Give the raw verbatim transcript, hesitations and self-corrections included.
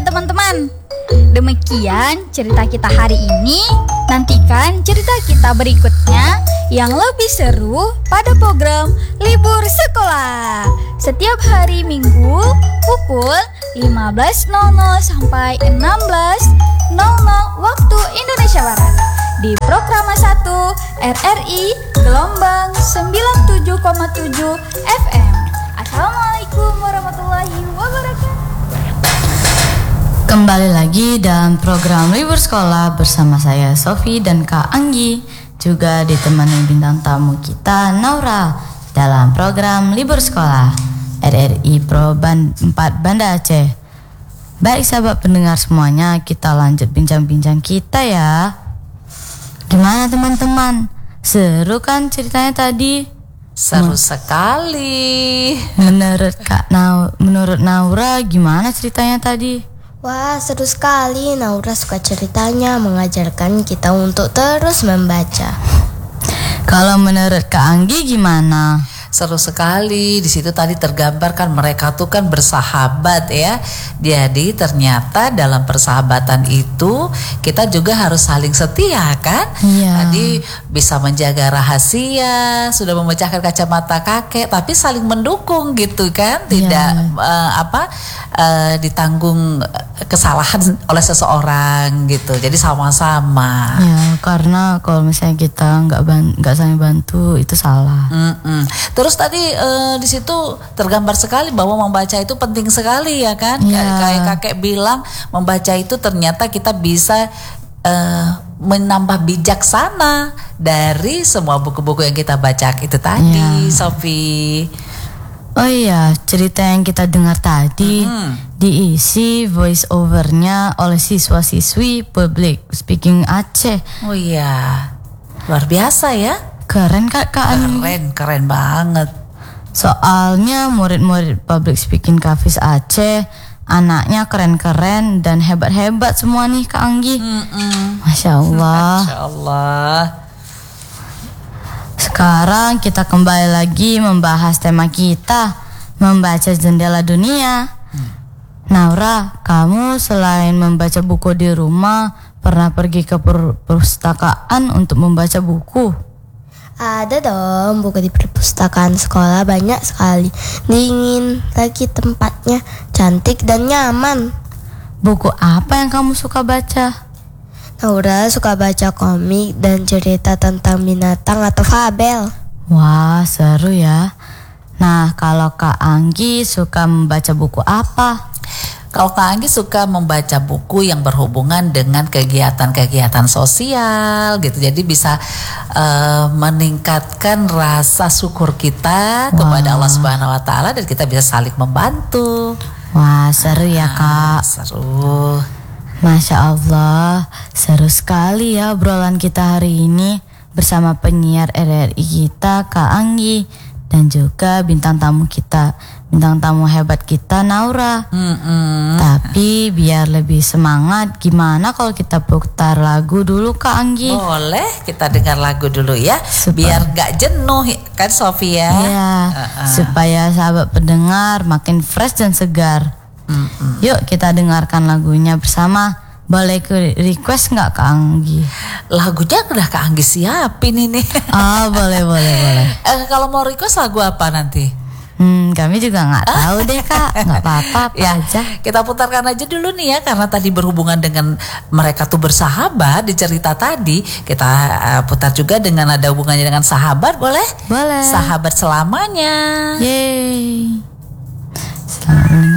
teman-teman. Demikian cerita kita hari ini. Nantikan cerita kita berikutnya yang lebih seru pada program Libur Sekolah. Setiap hari Minggu pukul lima belas nol nol sampai enam belas nol nol waktu Indonesia Barat di Programa satu R R I gelombang sembilan puluh tujuh koma tujuh F M. Assalamualaikum warahmatullahi wabarakatuh. Kembali lagi dalam program Libur Sekolah bersama saya Sofi dan Kak Anggi, juga ditemani bintang tamu kita Naura dalam program Libur Sekolah R R I Pro Band empat Banda Aceh. Baik sahabat pendengar semuanya, kita lanjut bincang-bincang kita ya. Gimana teman-teman? Seru kan ceritanya tadi? Seru sekali. Menurut Kak Nau, menurut Naura gimana ceritanya tadi? Wah, seru sekali. Naura suka ceritanya, mengajarkan kita untuk terus membaca. Kalau menurut Kak Anggi gimana? Seru sekali. Di situ tadi tergambar kan mereka tuh kan bersahabat ya. Jadi ternyata dalam persahabatan itu kita juga harus saling setia kan? Iya. Tadi bisa menjaga rahasia, sudah memecahkan kacamata kakek, tapi saling mendukung gitu kan? Tidak Iya. uh, apa uh, ditanggung kesalahan oleh seseorang gitu. Jadi sama-sama. Ya, karena kalau misalnya kita nggak ban- nggak saling bantu itu salah. Mm-mm. Terus tadi uh, di situ tergambar sekali bahwa membaca itu penting sekali ya kan? Ya. Kayak, kayak kakek bilang membaca itu ternyata kita bisa uh, menambah bijaksana dari semua buku-buku yang kita baca itu tadi, Ya. Sofi. Oh iya, cerita yang kita dengar tadi Mm-hmm. diisi voice overnya oleh siswa-siswi Public Speaking Aceh. Oh iya, luar biasa ya. Keren Kak Kak Anggi. Keren, keren banget. Soalnya murid-murid Public Speaking Kafis Aceh anaknya keren-keren dan hebat-hebat semua nih Kak Anggi. Mm-mm. Masya Allah. Masya Allah. Sekarang kita kembali lagi membahas tema kita, membaca jendela dunia. Hmm. Naura, kamu selain membaca buku di rumah, pernah pergi ke per- perpustakaan untuk membaca buku? Ada dong, buku di perpustakaan sekolah banyak sekali. Dingin lagi tempatnya, cantik dan nyaman. Buku apa yang kamu suka baca? Naura suka baca komik dan cerita tentang binatang atau fabel. Wah, seru ya. Nah, kalau Kak Anggi suka membaca buku apa? Kalau Kak Anggi suka membaca buku yang berhubungan dengan kegiatan-kegiatan sosial gitu. Jadi bisa uh, meningkatkan rasa syukur kita kepada Allah Subhanahu wa taala dan kita bisa saling membantu. Wah, seru ya Kak. Seru. Masya Allah, seru sekali ya obrolan kita hari ini bersama penyiar R R I kita Kak Anggi dan juga bintang tamu kita, bintang tamu hebat kita Naura. Mm-mm. Tapi biar lebih semangat, gimana kalau kita putar lagu dulu Kak Anggi? Boleh kita dengar lagu dulu ya, Super. biar gak jenuh kan Sofia. Iya, Uh-uh. supaya sahabat pendengar makin fresh dan segar. Mm-mm. Yuk kita dengarkan lagunya bersama. Boleh ke request nggak Kak Anggi? Lagunya udah Kak Anggi siapin ini. Ah, boleh boleh boleh. eh, kalau mau request lagu apa nanti? Hmm, kami juga nggak tahu deh Kak, nggak apa-apa, apa Ya, aja. kita putarkan aja dulu nih ya, karena tadi berhubungan dengan mereka tuh bersahabat di cerita tadi. Kita uh, putar juga dengan ada hubungannya dengan sahabat, boleh? Boleh. Sahabat selamanya. Yeay. Selamat mendengar.